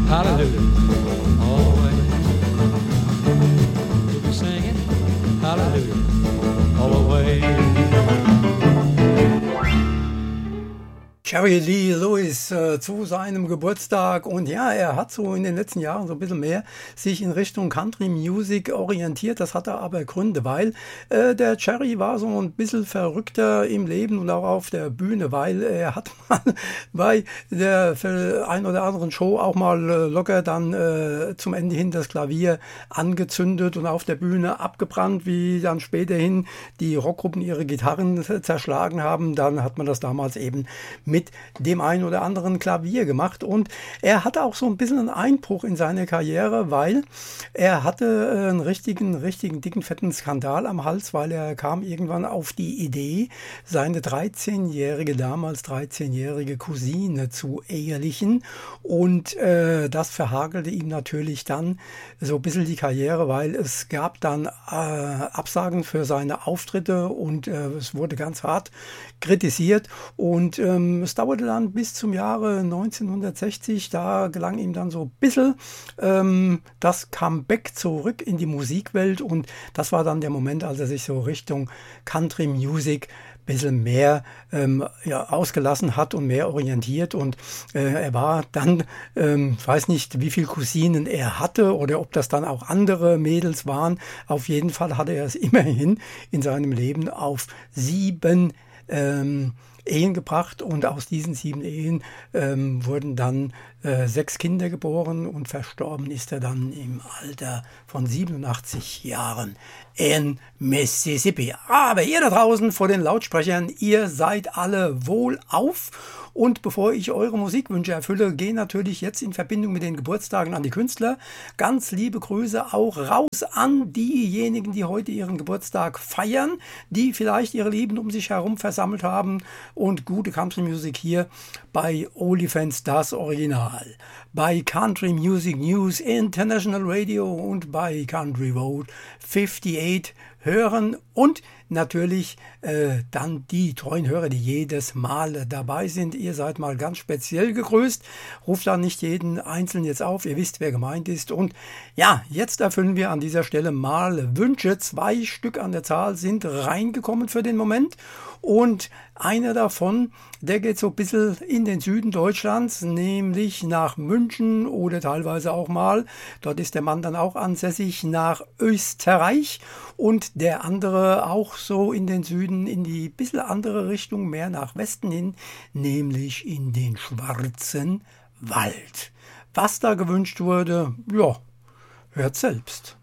hallelujah, all the way. We'll be singing hallelujah, all the way. Jerry Lee Lewis zu seinem Geburtstag, und ja, er hat so in den letzten Jahren so ein bisschen mehr sich in Richtung Country Music orientiert. Das hatte aber Gründe, weil der Jerry war so ein bisschen verrückter im Leben und auch auf der Bühne, weil er hat mal bei der ein oder anderen Show auch mal locker dann zum Ende hin das Klavier angezündet und auf der Bühne abgebrannt, wie dann späterhin die Rockgruppen ihre Gitarren zerschlagen haben. Dann hat man das damals eben mit dem einen oder anderen Klavier gemacht, und er hatte auch so ein bisschen einen Einbruch in seine Karriere, weil er hatte einen richtigen dicken, fetten Skandal am Hals, weil er kam irgendwann auf die Idee, seine damals 13-jährige Cousine zu ehelichen, und das verhagelte ihm natürlich dann so ein bisschen die Karriere, weil es gab dann Absagen für seine Auftritte, und es wurde ganz hart kritisiert, und es dauerte dann bis zum Jahre 1960, da gelang ihm dann so ein bisschen das Comeback zurück in die Musikwelt, und das war dann der Moment, als er sich so Richtung Country Music ein bisschen mehr ausgelassen hat und mehr orientiert, und er war dann, weiß nicht, wie viele Cousinen er hatte oder ob das dann auch andere Mädels waren. Auf jeden Fall hatte er es immerhin in seinem Leben auf 7 Ehen gebracht, und aus diesen 7 Ehen wurden dann 6 Kinder geboren, und verstorben ist er dann im Alter von 87 Jahren in Mississippi. Aber ihr da draußen vor den Lautsprechern, ihr seid alle wohlauf. Und bevor ich eure Musikwünsche erfülle, gehe natürlich jetzt in Verbindung mit den Geburtstagen an die Künstler. Ganz liebe Grüße auch raus an diejenigen, die heute ihren Geburtstag feiern, die vielleicht ihre Lieben um sich herum versammelt haben, und gute Country Music hier bei Olifants das Original, bei Country Music News International Radio und bei Country Road 58 hören, und natürlich dann die treuen Hörer, die jedes Mal dabei sind. Ihr seid mal ganz speziell gegrüßt. Ruft da nicht jeden Einzelnen jetzt auf. Ihr wisst, wer gemeint ist. Und ja, jetzt erfüllen wir an dieser Stelle mal Wünsche. 2 Stück an der Zahl sind reingekommen für den Moment. Und einer davon, der geht so ein bisschen in den Süden Deutschlands, nämlich nach München oder teilweise auch mal, dort ist der Mann dann auch ansässig, nach Österreich, und der andere auch so in den Süden, in die bisschen andere Richtung, mehr nach Westen hin, nämlich in den Schwarzen Wald. Was da gewünscht wurde, ja, hört selbst.